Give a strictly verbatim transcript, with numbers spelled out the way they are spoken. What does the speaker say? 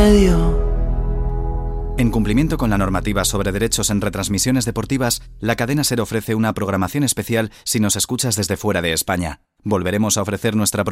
medio. En cumplimiento con la normativa sobre derechos en retransmisiones deportivas, la cadena SER ofrece una programación especial si nos escuchas desde fuera de España. Volveremos a ofrecer nuestra programación